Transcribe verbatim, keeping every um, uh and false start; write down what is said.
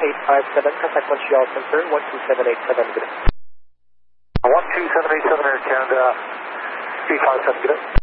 eight five seven, contact Montreal Center, one two seven eight seven, good day. one two seven eight seven Air Canada, eight five seven, good day.